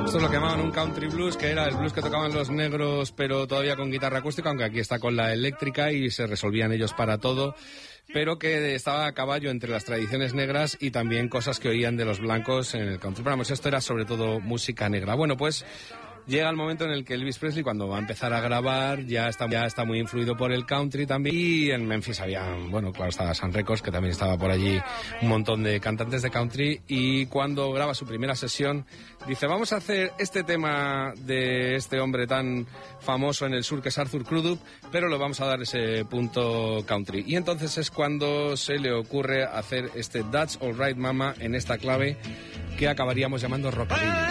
Esto es lo que llamaban un country blues, que era el blues que tocaban los negros, pero todavía con guitarra acústica, aunque aquí está con la eléctrica y se resolvían ellos para todo, pero que estaba a caballo entre las tradiciones negras y también cosas que oían de los blancos en el country. Pero vamos, esto era sobre todo música negra. Bueno, pues llega el momento en el que Elvis Presley, cuando va a empezar a grabar, ya está muy influido por el country también. Y en Memphis había, bueno, claro, estaba Sun Records, que también estaba por allí, un montón de cantantes de country. Y cuando graba su primera sesión, dice, vamos a hacer este tema de este hombre tan famoso en el sur, que es Arthur Crudup, pero lo vamos a dar ese punto country. Y entonces es cuando se le ocurre hacer este That's All Right Mama en esta clave que acabaríamos llamando rockabilly.